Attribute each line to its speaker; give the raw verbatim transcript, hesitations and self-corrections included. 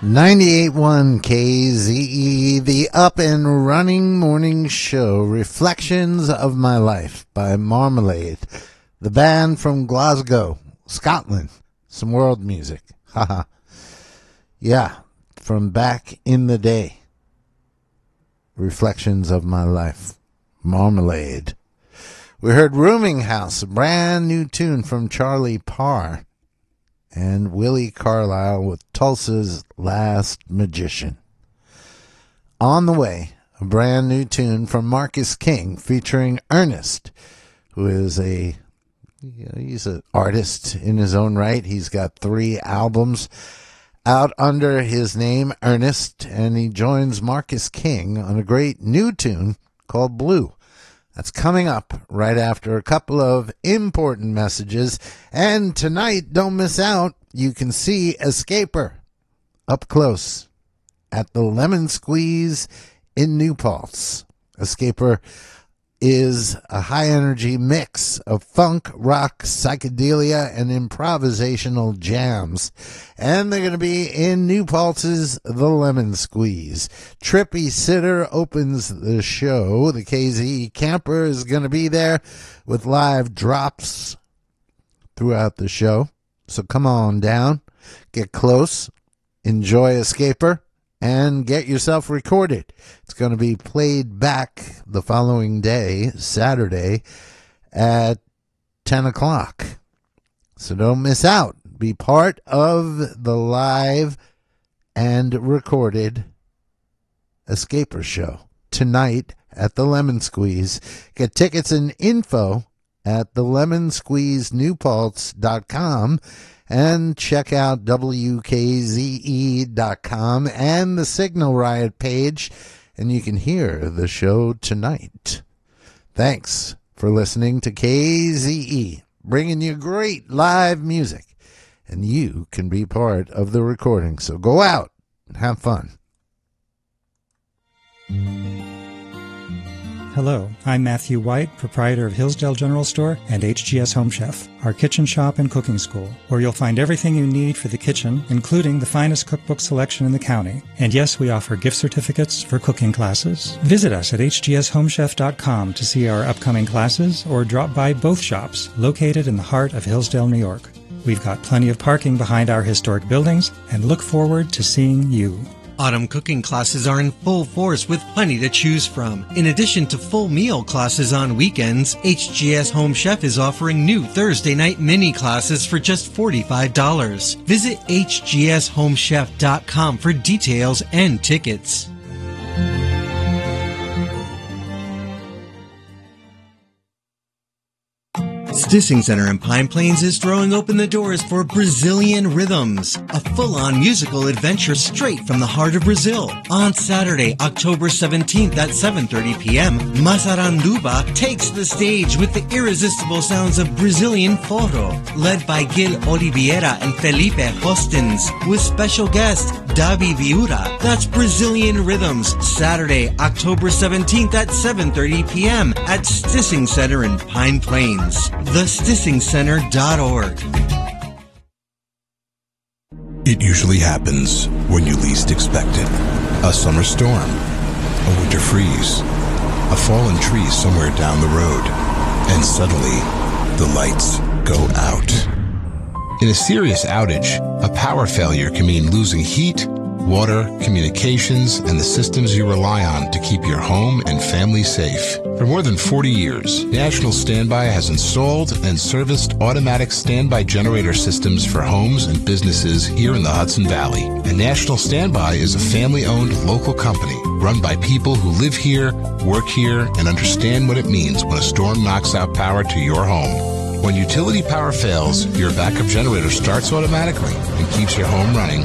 Speaker 1: ninety-eight point one K Z E, the up and running morning show, Reflections of My Life by Marmalade, the band from Glasgow, Scotland. Some world music. Haha. Yeah, from back in the day. Reflections of My Life, Marmalade. We heard Rooming House, a brand new tune from Charlie Parr, and Willie Carlisle with Tulsa's Last Magician. On the way, a brand new tune from Marcus King featuring Ernest, who is a you know, he's an artist in his own right. He's got three albums out under his name, Ernest, and he joins Marcus King on a great new tune called Blue. That's coming up right after a couple of important messages. And tonight, don't miss out, you can see Escaper up close at the Lemon Squeeze in New Paltz. Escaper is a high-energy mix of funk, rock, psychedelia, and improvisational jams. And they're going to be in New Paltz's The Lemon Squeeze. Trippy Sitter opens the show. The K Z E Camper is going to be there with live drops throughout the show. So come on down, get close, enjoy Escaper, and get yourself recorded. It's going to be played back the following day, Saturday, at ten o'clock. So don't miss out. Be part of the live and recorded Escaper show tonight at the Lemon Squeeze. Get tickets and info at the lemon squeeze new paltz dot com. And check out W K Z E dot com and the Signal Riot page, and you can hear the show tonight. Thanks for listening to K Z E, bringing you great live music, and you can be part of the recording. So go out and have fun.
Speaker 2: Hello, I'm Matthew White, proprietor of Hillsdale General Store and H G S Home Chef, our kitchen shop and cooking school, where you'll find everything you need for the kitchen, including the finest cookbook selection in the county. And yes, we offer gift certificates for cooking classes. Visit us at h g s home chef dot com to see our upcoming classes, or drop by both shops, located in the heart of Hillsdale, New York. We've got plenty of parking behind our historic buildings, and look forward to seeing you.
Speaker 3: Autumn cooking classes are in full force with plenty to choose from. In addition to full meal classes on weekends, H G S Home Chef is offering new Thursday night mini classes for just forty-five dollars. Visit h g s home chef dot com for details and tickets. Stissing Center in Pine Plains is throwing open the doors for Brazilian Rhythms, a full-on musical adventure straight from the heart of Brazil. On Saturday, October seventeenth at seven thirty p.m., Massaranduba takes the stage with the irresistible sounds of Brazilian forró, led by Gil Oliveira and Felipe Hostins, with special guest Davi Viura. That's Brazilian Rhythms, Saturday, October seventeenth at seven thirty p.m. at Stissing Center in Pine Plains. the stissing center dot org.
Speaker 4: It usually happens when you least expect it. A summer storm, a winter freeze, a fallen tree somewhere down the road, and suddenly the lights go out. In a serious outage, a power failure can mean losing heat, water, communications, and the systems you rely on to keep your home and family safe. For more than forty years, National Standby has installed and serviced automatic standby generator systems for homes and businesses here in the Hudson Valley. And National Standby is a family-owned local company run by people who live here, work here, and understand what it means when a storm knocks out power to your home. When utility power fails, your backup generator starts automatically and keeps your home running